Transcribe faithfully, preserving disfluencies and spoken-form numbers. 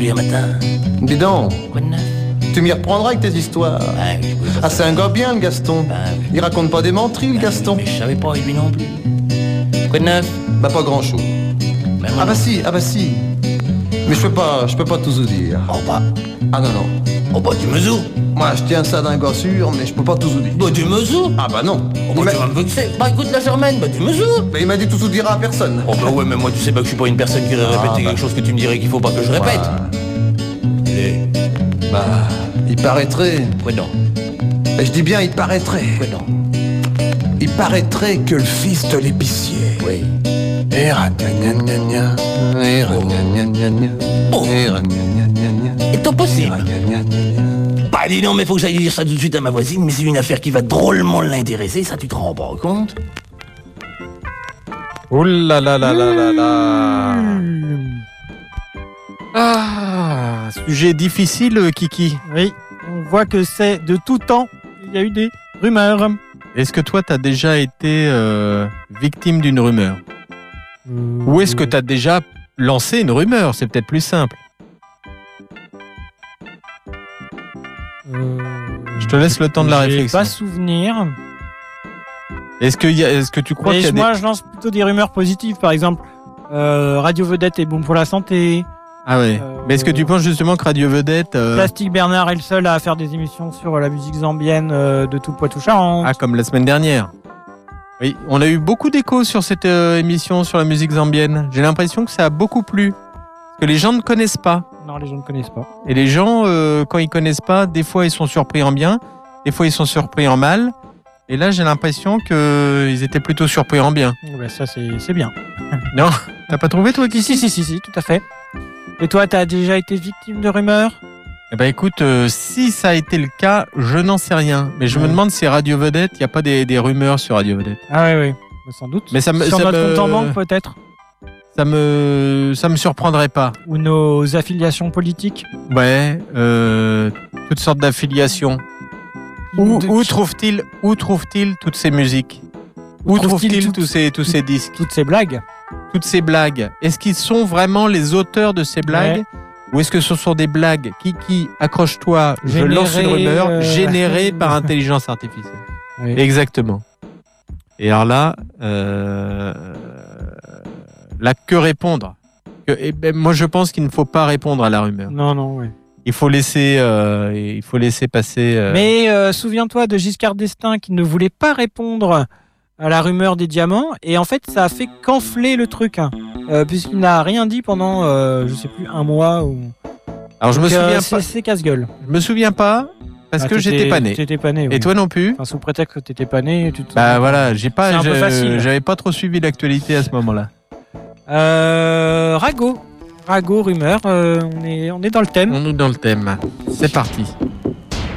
aujourd'hui un matin. Dis donc, Quoi de neuf? tu m'y reprendras avec tes histoires. Ah, oui, je pouvais pas Ah, c'est savoir. un gars bien, le Gaston. Ah, oui. Il raconte pas des menteries, le Ah, Gaston. Mais je savais pas, et lui non plus. Quoi de neuf? Bah, pas grand-chose. Ben, moi, Ah bah non. si, ah bah si. Mais je peux pas, je peux pas tout vous dire. Oh bah, Ah non, non. oh bah, tu me zous. Moi, je tiens ça d'un gars sûr, mais je peux pas tout vous dire. Bah, tu me zous. Ah bah non. Oh Il bah, m'a- tu vas me vexer. Bah, écoute, la Germaine, bah, tu me zous. bah, il m'a dit tout vous dire à personne. Oh bah ouais, mais moi, tu sais pas que je suis pas une personne qui irait Ah, répéter bah. quelque chose que tu me dirais qu'il faut pas que je répète. Ouais. Allez, Bah, il paraîtrait. quoi donc? Et je dis bien, il paraîtrait. Quoi donc? Il paraîtrait que le fils de l'épicier. Oui. Et ra-gna-gna-gna-gna, et ra-gna-gna-gna-gna, Oh. et ra-gna-gna-gna-gna, Est-ce possible? et ra-gna-gna-gna-gna. Bah dis non, mais faut que j'aille dire ça tout de suite à ma voisine, mais c'est une affaire qui va drôlement l'intéresser, ça tu te rends pas compte? Oh là là là là là là. Ah, sujet difficile, Kiki. Oui, on voit que c'est de tout temps. Il y a eu des rumeurs. Est-ce que toi, t'as déjà été euh, victime d'une rumeur? Ou est-ce que t'as déjà lancé une rumeur? C'est peut-être plus simple. Euh, Je te laisse le temps de la j'ai réflexion. pas souvenir. Est-ce que, y a- est-ce que tu crois Mais qu'il y a moi, des... je lance plutôt des rumeurs positives. Par exemple, euh, Radio Vedette est bon pour la santé. Ah ouais. Euh, Mais est-ce que tu penses justement que Radio Vedette... euh, Plastique Bernard est le seul à faire des émissions sur la musique zambienne euh, de tout le Poitou-Charentes. Ah, comme la semaine dernière. Oui, on a eu beaucoup d'échos sur cette euh, émission sur la musique zambienne. J'ai l'impression que ça a beaucoup plu. Parce que les gens ne connaissent pas. Non, les gens ne connaissent pas. Et les gens, euh, quand ils connaissent pas, des fois ils sont surpris en bien, des fois ils sont surpris en mal. Et là, j'ai l'impression qu'ils étaient plutôt surpris en bien. Oh, bah, ça, c'est c'est bien. Non, t'as pas trouvé toi, Si, Kiki? si, si, si, tout à fait. Et toi, t'as déjà été victime de rumeurs? Eh ben écoute, euh, si ça a été le cas, je n'en sais rien. Mais je me Ouais. demande si Radio Vedette, il n'y a pas des, des rumeurs sur Radio Vedette. Ah oui, oui, bah, sans doute. Mais ça me- Sur ça notre me- compte en banque, peut-être? Ça me, ça me surprendrait pas. Ou nos affiliations politiques? Ouais, euh, toutes sortes d'affiliations. Où, De- où trouve-t-il, où trouve-t-il toutes ces musiques? Où trouve-t-il trouve-t-il toutes- tous ces, tous ces disques? Toutes ces blagues? Toutes ces blagues? Est-ce qu'ils sont vraiment les auteurs de ces blagues? Ouais. Ou est-ce que ce sont des blagues qui, qui accroche-toi, je Générées, lance une rumeur, euh, générées par intelligence artificielle? Oui. Exactement. Et alors là, euh, là, que répondre? Que- eh ben, moi, je pense qu'il ne faut pas répondre à la rumeur. Non, non, oui. Il faut laisser, euh, il faut laisser passer. euh, Mais euh, souviens-toi de Giscard d'Estaing qui ne voulait pas répondre à la rumeur des diamants et en fait ça a fait qu'enfler le truc hein, euh, puisqu'il n'a rien dit pendant euh, je sais plus un mois ou... Alors je me Donc, euh, souviens c'est, pas. c'est casse-gueule. Je me souviens pas parce Ah, que t'étais- j'étais pas né. T'étais pas né, oui. Et toi non plus. Enfin, sous prétexte que t'étais pas né, tu te... Bah voilà, j'ai pas, C'est un peu je- facile. j'avais pas trop suivi l'actualité à ce moment-là. Euh, Rago, Rago, rumeur, euh, on est on est dans le thème. On est dans le thème. C'est parti.